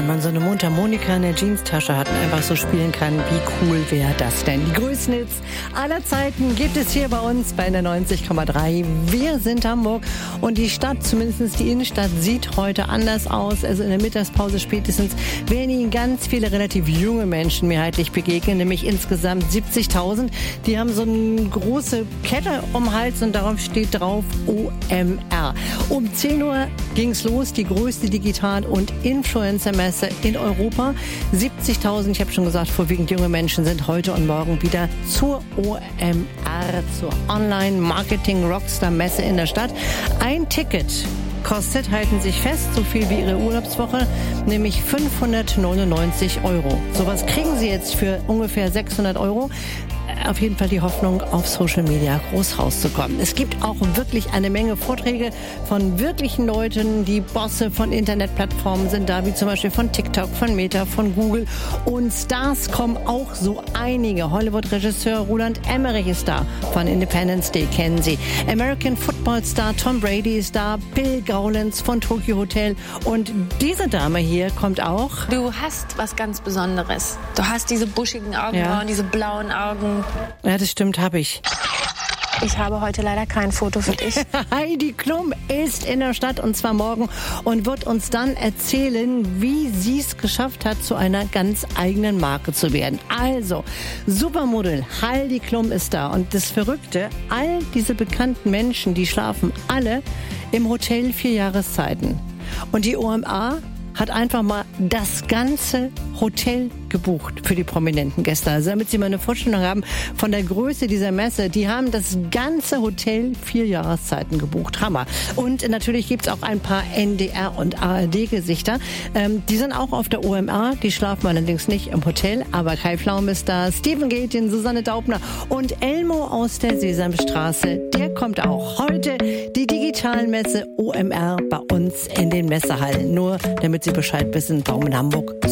wenn man so eine Mundharmonika in der Jeanstasche hat und einfach so spielen kann, wie cool wäre das denn? Die größten Hits aller Zeiten gibt es hier bei uns bei der 90,3. Wir sind Hamburg und die Stadt, zumindest die Innenstadt, sieht heute anders aus. Also in der Mittagspause spätestens werden Ihnen ganz viele relativ junge Menschen mehrheitlich begegnen, nämlich insgesamt 70.000. Die haben so eine große Kette um den Hals und darauf steht drauf OMR. Um 10 Uhr ging's los, die größte Digital- und Influencer-Messe in Europa. 70.000, ich habe schon gesagt, vorwiegend junge Menschen sind heute und morgen wieder zur OMR, zur Online-Marketing-Rockstar-Messe in der Stadt. Ein Ticket kostet, halten sich fest, so viel wie Ihre Urlaubswoche, nämlich 599 €. Sowas kriegen Sie jetzt für ungefähr 600 €. Auf jeden Fall die Hoffnung, auf Social Media groß rauszukommen. Es gibt auch wirklich eine Menge Vorträge von wirklichen Leuten. Die Bosse von Internetplattformen sind da, wie zum Beispiel von TikTok, von Meta, von Google. Und Stars kommen auch so einige. Hollywood-Regisseur Roland Emmerich ist da. Von Independence Day kennen Sie. American Football-Star Tom Brady ist da. Bill Gowlands von Tokyo Hotel. Und diese Dame hier kommt auch. Du hast was ganz Besonderes. Du hast diese buschigen Augenbrauen, diese blauen Augen. Ja, das stimmt, habe ich. Ich habe heute leider kein Foto für dich. Heidi Klum ist in der Stadt und zwar morgen und wird uns dann erzählen, wie sie es geschafft hat, zu einer ganz eigenen Marke zu werden. Also, Supermodel Heidi Klum ist da und das Verrückte, all diese bekannten Menschen, die schlafen alle im Hotel 4 Jahreszeiten. Und die OMR hat einfach mal das ganze Hotel gebucht für die prominenten Gäste. Also damit Sie mal eine Vorstellung haben von der Größe dieser Messe. Die haben das ganze Hotel 4 Jahreszeiten gebucht. Hammer. Und natürlich gibt's auch ein paar NDR- und ARD-Gesichter. Die sind auch auf der OMR. Die schlafen allerdings nicht im Hotel. Aber Kai Pflaume ist da, Steven Gätjen, Susanne Daubner und Elmo aus der Sesamstraße. Der kommt auch. Heute die Digitalmesse OMR bei uns in den Messehallen. Nur damit Sie Bescheid wissen, warum in Hamburg